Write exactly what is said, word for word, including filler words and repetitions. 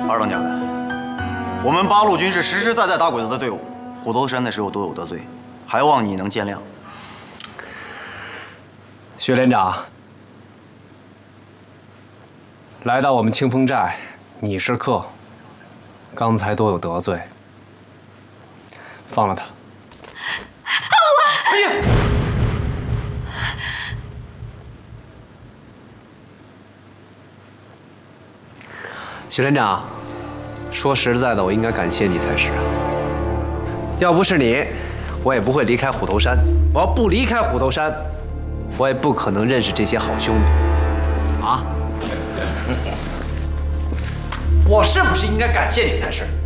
二当家的，我们八路军是实实在在打鬼子的队伍，虎头山那时候都有得罪，还望你能见谅。 薛连长，来到我们清风寨，你是客，刚才都有得罪，放了他。 放我！哎呀！ 许连长，说实在的，我应该感谢你才是啊。要不是你，我也不会离开虎头山。我要不离开虎头山，我也不可能认识这些好兄弟。啊！我是不是应该感谢你才是？